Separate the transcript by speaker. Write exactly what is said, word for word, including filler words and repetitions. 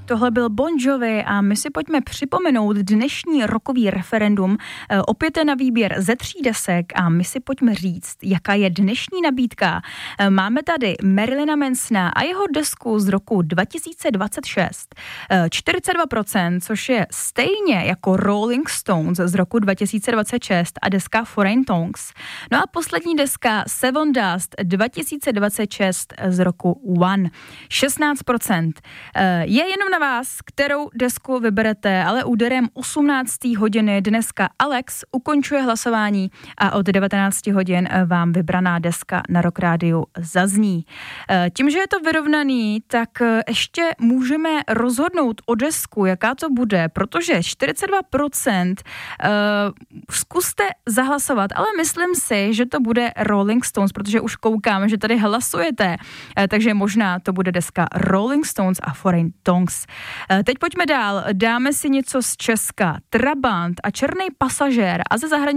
Speaker 1: Tohle byl Bon Jovi a my si pojďme připomenout dnešní rokový referendum. E, opět je na výběr ze tří desek a my si pojďme říct, jaká je dnešní nabídka. E, máme tady Marilyna Mansona a jeho desku z roku dva tisíce dvacet šest. E, čtyřicet dva procent, což je stejně jako Rolling Stones z roku dva tisíce dvacet šest a deska Foreign Tongues. No a poslední deska Seven Dust dva tisíce dvacet šest z roku One. šestnáct procent. E, je jenom na vás, kterou desku vyberete, ale úderem osmnácté hodiny dneska Alex ukončuje hlasování a od devatenáct hodin vám vybraná deska na Rock Rádiu zazní. Tím, že je to vyrovnaný, tak ještě můžeme rozhodnout o desku, jaká to bude, protože čtyřicet dva procent zkuste zahlasovat, ale myslím si, že to bude Rolling Stones, protože už koukám, že tady hlasujete, takže možná to bude deska Rolling Stones a Foreign Tongues. Teď pojďme dál, dáme si něco z Česka. Trabant a Černý pasažér a ze zahraničí